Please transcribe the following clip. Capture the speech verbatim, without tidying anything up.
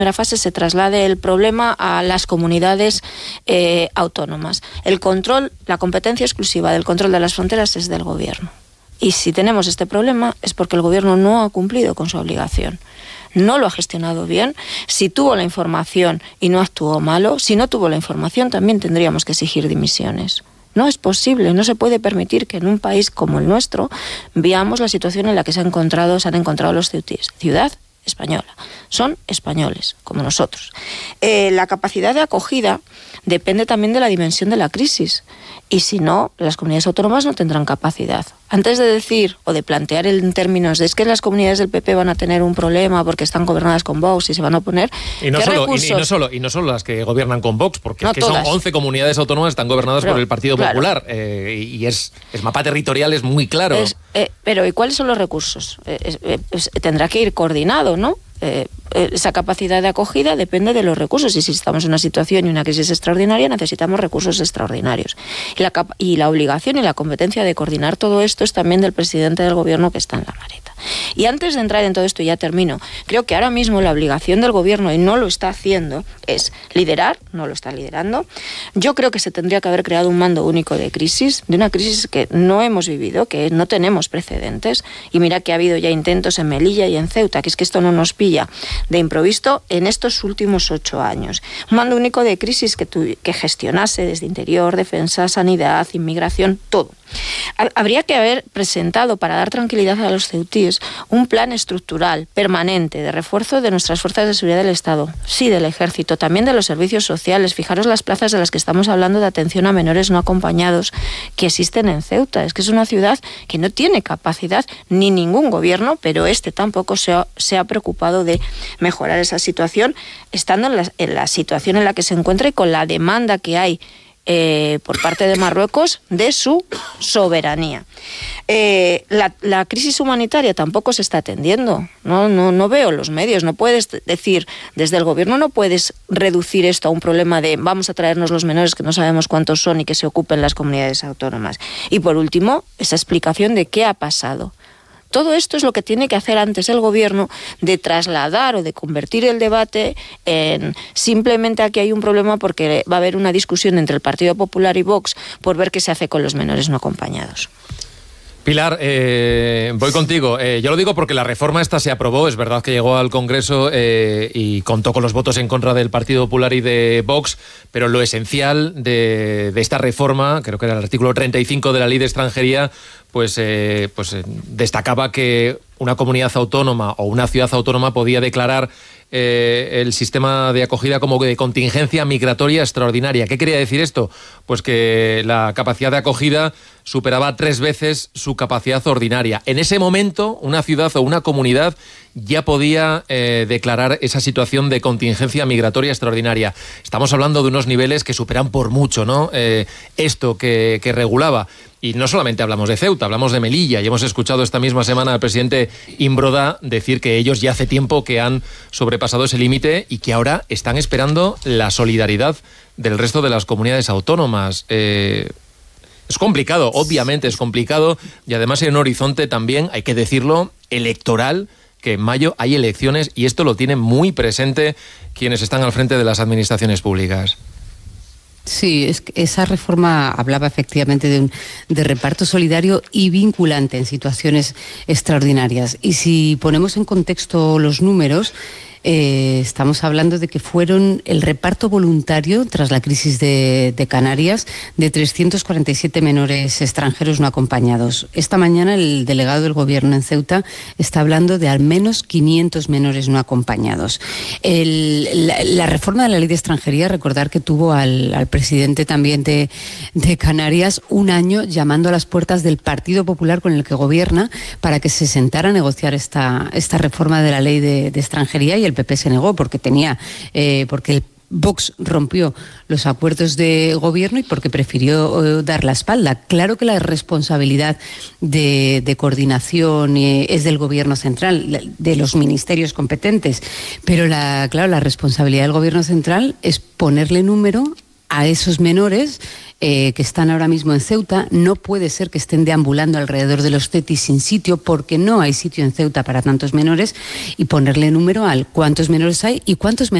primera fase se traslade el problema a las comunidades eh, autónomas. El control, la competencia exclusiva del control de las fronteras es del gobierno. Y si tenemos este problema es porque el gobierno no ha cumplido con su obligación. No lo ha gestionado bien. Si tuvo la información y no actuó malo, si no tuvo la información también tendríamos que exigir dimisiones. No es posible, no se puede permitir que en un país como el nuestro veamos la situación en la que se han encontrado, se han encontrado los ceutíes. Ciudad española. Son españoles, como nosotros. Eh, la capacidad de acogida depende también de la dimensión de la crisis. Y si no, las comunidades autónomas no tendrán capacidad. Antes de decir o de plantear en términos de es que las comunidades del P P van a tener un problema porque están gobernadas con Vox y se van a oponer, y no, ¿qué solo, recursos? y, y, no solo, y no solo las que gobiernan con Vox, porque no es que todas. son once comunidades autónomas que están gobernadas pero, por el Partido claro. Popular. Eh, y es, es mapa territorial, es muy claro. Es, eh, pero ¿y cuáles son los recursos? Eh, eh, eh, tendrá que ir coordinado, ¿no? Eh, esa capacidad de acogida depende de los recursos, y si estamos en una situación y una crisis extraordinaria necesitamos recursos extraordinarios, y la, y la obligación y la competencia de coordinar todo esto es también del presidente del gobierno, que está en la vareta. Y antes de entrar en todo esto, y ya termino, creo que ahora mismo la obligación del gobierno, y no lo está haciendo, es liderar, no lo está liderando. Yo creo que se tendría que haber creado un mando único de crisis, de una crisis que no hemos vivido, que no tenemos precedentes, y mira que ha habido ya intentos en Melilla y en Ceuta, que es que esto no nos pilla de improviso en estos últimos ocho años. Un mando único de crisis que, tu, que gestionase desde interior, defensa, sanidad, inmigración, todo. Habría que haber presentado, para dar tranquilidad a los ceutíes, un plan estructural, permanente, de refuerzo de nuestras fuerzas de seguridad del Estado, sí, del Ejército, también de los servicios sociales. Fijaros las plazas de las que estamos hablando de atención a menores no acompañados que existen en Ceuta. Es que es una ciudad que no tiene capacidad, ni ningún gobierno, pero este tampoco se ha, se ha preocupado de mejorar esa situación, estando en la, en la situación en la que se encuentra y con la demanda que hay Eh, por parte de Marruecos de su soberanía. Eh, la, la crisis humanitaria tampoco se está atendiendo. No, no, no veo los medios. No puedes decir, desde el gobierno no puedes reducir esto a un problema de vamos a traernos los menores que no sabemos cuántos son y que se ocupen las comunidades autónomas. Y por último, esa explicación de qué ha pasado. Todo esto es lo que tiene que hacer antes el gobierno, de trasladar o de convertir el debate en simplemente aquí hay un problema porque va a haber una discusión entre el Partido Popular y Vox por ver qué se hace con los menores no acompañados. Pilar, eh, voy contigo. Eh, yo lo digo porque la reforma esta se aprobó, es verdad que llegó al Congreso eh, y contó con los votos en contra del Partido Popular y de Vox, pero lo esencial de, de esta reforma, creo que era el artículo treinta y cinco de la Ley de Extranjería, pues, eh, pues eh, destacaba que una comunidad autónoma o una ciudad autónoma podía declarar eh, el sistema de acogida como de contingencia migratoria extraordinaria. ¿Qué quería decir esto? Pues que la capacidad de acogida superaba tres veces su capacidad ordinaria. En ese momento, una ciudad o una comunidad ya podía eh, declarar esa situación de contingencia migratoria extraordinaria. Estamos hablando de unos niveles que superan por mucho, ¿no? Eh, esto que, que regulaba. Y no solamente hablamos de Ceuta, hablamos de Melilla, y hemos escuchado esta misma semana al presidente Imbroda decir que ellos ya hace tiempo que han sobrepasado ese límite y que ahora están esperando la solidaridad del resto de las comunidades autónomas. Eh, es complicado, obviamente es complicado, y además hay un horizonte también, hay que decirlo, electoral, que en mayo hay elecciones, y esto lo tienen muy presente quienes están al frente de las administraciones públicas. Sí, es que esa reforma hablaba efectivamente de un de reparto solidario y vinculante en situaciones extraordinarias. Y si ponemos en contexto los números, eh, estamos hablando de que fueron el reparto voluntario tras la crisis de, de Canarias de trescientos cuarenta y siete menores extranjeros no acompañados. Esta mañana el delegado del gobierno en Ceuta está hablando de al menos quinientos menores no acompañados. El, la, la reforma de la Ley de Extranjería, recordar que tuvo al, al presidente también de, de Canarias un año llamando a las puertas del Partido Popular con el que gobierna para que se sentara a negociar esta, esta reforma de la Ley de, de Extranjería, y el P P se negó porque tenía, eh, porque el Vox rompió los acuerdos de gobierno y porque prefirió eh, dar la espalda. Claro que la responsabilidad de, de coordinación eh, es del gobierno central, de los ministerios competentes, pero la, claro, la responsabilidad del gobierno central es ponerle número a esos menores eh, que están ahora mismo en Ceuta. No puede ser que estén deambulando alrededor de los C E T I sin sitio, porque no hay sitio en Ceuta para tantos menores, y ponerle número al cuántos menores hay y cuántos menores